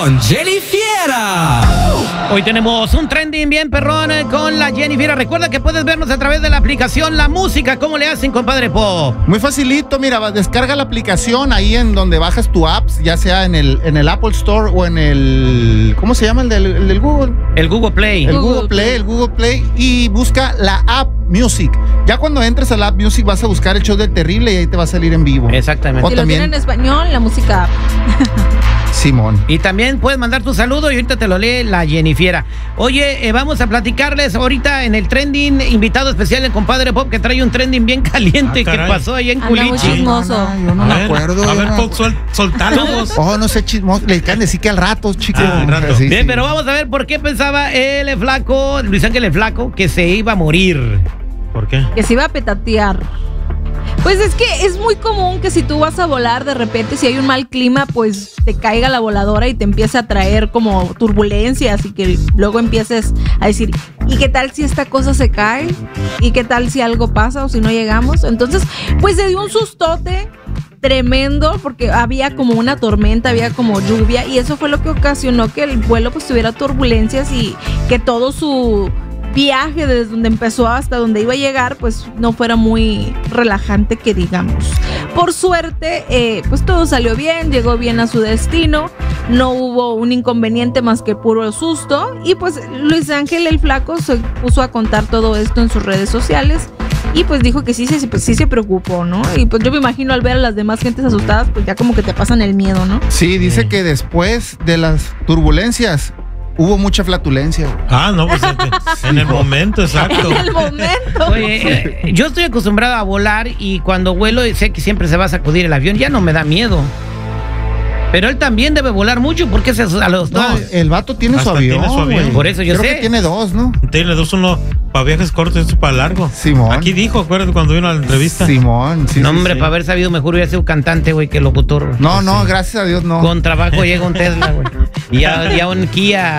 con Jenny Fiera. Hoy tenemos un trending bien perrón con la Jenny Fiera. Recuerda que puedes vernos a través de la aplicación La Música. ¿Cómo le hacen, compadre Pop? Muy facilito, mira, descarga la aplicación ahí en donde bajas tu apps, ya sea en el Apple Store o en el, ¿cómo se llama? El del Google. El Google Play. El Google Play y busca la app Music. Ya cuando entres a la app Music vas a buscar el show del Terrible y ahí te va a salir en vivo. Exactamente. O Si lo también tienen en español, la música. Simón. Y también puedes mandar tu saludo y ahorita te lo lee la Jenny Fiera. Oye, vamos a platicarles ahorita en el trending, invitado especial el compadre Pop, que trae un trending bien caliente que pasó ahí en Anda muy Culichi. chismoso. Yo no me acuerdo. A ver, Pop, soltalo vos. Oh, no sé, chismoso. Le can decir que al rato, chicos. Al rato. Sí, Bien, sí. pero vamos a ver por qué pensaba el flaco, Luis Ángel el Flaco, que se iba a morir. ¿Por qué? Que se iba a petatear. Pues es que es muy común que si tú vas a volar de repente, si hay un mal clima, pues te caiga la voladora y te empiece a traer como turbulencias y que luego empieces a decir, ¿y qué tal si esta cosa se cae? ¿Y qué tal si algo pasa o si no llegamos? Entonces, pues se dio un sustote tremendo porque había como una tormenta, había como lluvia y eso fue lo que ocasionó que el vuelo pues tuviera turbulencias y que todo su viaje desde donde empezó hasta donde iba a llegar pues no fuera muy relajante que digamos. Por suerte pues todo salió bien, llegó bien a su destino, no hubo un inconveniente más que puro susto y pues Luis Ángel el Flaco se puso a contar todo esto en sus redes sociales y pues dijo que sí se preocupó, ¿no? Y pues yo me imagino al ver a las demás gentes asustadas pues ya como que te pasan el miedo, ¿no? Sí, dice que después de las turbulencias hubo mucha flatulencia. Ah, no, pues en el momento, exacto. En el momento. Oye, yo estoy acostumbrado a volar y cuando vuelo sé que siempre se va a sacudir el avión, ya no me da miedo. Pero él también debe volar mucho porque se a los No, el vato tiene su Hasta avión. tiene su avión. güey. Por eso yo Creo sé. que tiene dos, ¿no? Tiene dos, uno para viajes cortos y otro para largo. Simón. Aquí dijo, acuérdate cuando vino a la entrevista. Simón, sí. no, sí, hombre, sí. para haber sabido mejor hubiera sido cantante, güey, que locutor. No, gracias a Dios no. Con trabajo llega un Tesla, güey. Y ya un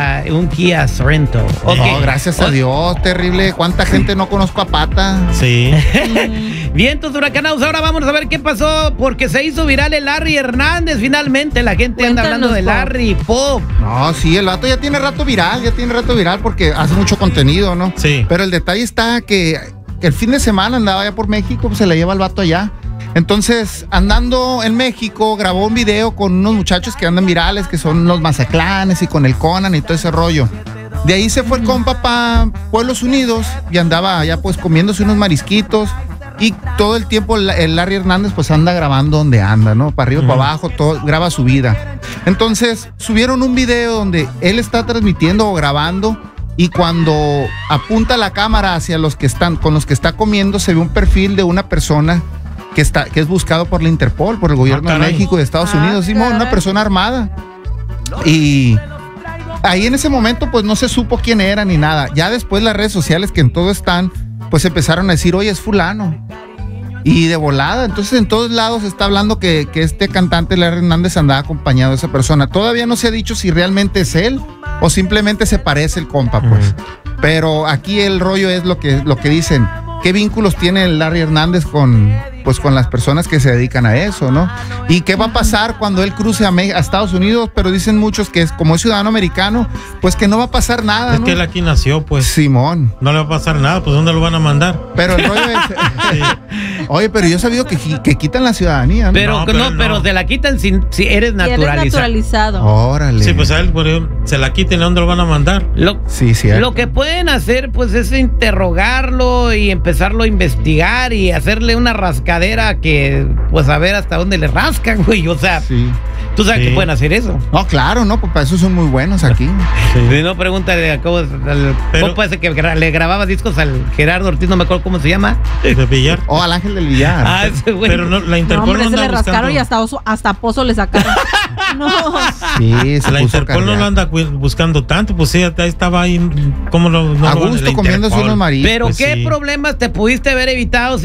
Kia Sorento. Ok. No, gracias a Dios, terrible. ¿Cuánta gente no conozco a pata? Sí. Vientos huracanados, ahora vamos a ver qué pasó, porque se hizo viral el Larry Hernández, finalmente la gente anda hablando de Pop. Larry Pop. No, sí, el vato ya tiene rato viral porque hace mucho contenido, ¿no? Sí. Pero el detalle está que el fin de semana andaba allá por México, pues se la lleva el vato allá. Entonces, andando en México, grabó un video con unos muchachos que andan virales, que son los Mazaclanes y con el Conan y todo ese rollo. De ahí se fue el compa para Pueblos Unidos y andaba allá pues comiéndose unos marisquitos. Y todo el tiempo el Larry Hernández pues anda grabando donde anda, ¿no? Para arriba, para abajo, todo, graba su vida. Entonces subieron un video donde él está transmitiendo o grabando y cuando apunta la cámara hacia los que están, con los que está comiendo, se ve un perfil de una persona que es buscado por la Interpol, por el gobierno de caray. México y de Estados Unidos, Simón, una persona armada. Y ahí en ese momento pues no se supo quién era ni nada. Ya después las redes sociales que en todo están, pues empezaron a decir, oye, es fulano. Y de volada, entonces en todos lados se está hablando que este cantante Larry Hernández andaba acompañado de esa persona. Todavía no se ha dicho si realmente es él o simplemente se parece el compa, pues. Pero aquí el rollo es lo que dicen. ¿Qué vínculos tiene el Larry Hernández con las personas que se dedican a eso, ¿no? ¿Y qué va a pasar cuando él cruce a Estados Unidos? Pero dicen muchos que como es ciudadano americano, pues que no va a pasar nada, Es ¿no? que él aquí nació, pues. Simón. No le va a pasar nada, pues ¿dónde lo van a mandar? Pero el rollo es... Sí. Oye, pero yo he sabido que quitan la ciudadanía, ¿no? Pero No, te la quitan si eres Y eres naturalizado. naturalizado. Órale. Sí, pues a él por ejemplo, se la quiten, ¿a dónde lo van a mandar? Sí, Lo que pueden hacer, pues, es interrogarlo y empezarlo a investigar y hacerle una rascadera que, pues, a ver hasta dónde le rascan, güey. O sea, Sí. tú sabes Sí. que pueden hacer eso. No, claro, ¿no? Pues para eso son muy buenos aquí. Sí. No, pregúntale a cómo Pero- puede ser que le grababa discos al Gerardo Ortiz, no me acuerdo cómo se llama. De pillar. O al Ángel del Villar. Ah, ese güey. Pero no, la No, Interpol hombre, no se le anda rascaron buscando. y hasta pozo le sacaron. No. Sí, se La puso Interpol no lo cardiaco. anda buscando tanto, pues sí, ahí estaba ahí. ¿Cómo no A lo van gusto la comiéndose Interpol? unos mariscos. Pero pues qué sí. problemas te pudiste haber evitado